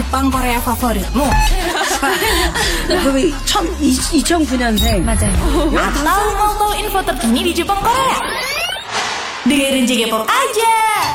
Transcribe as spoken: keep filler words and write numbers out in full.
Jepang Korea favoritmu? 그 이천구 년생. 맞아요. Atau mau tahu info terkini di Jepang Korea? Dengerin J K Pop aja.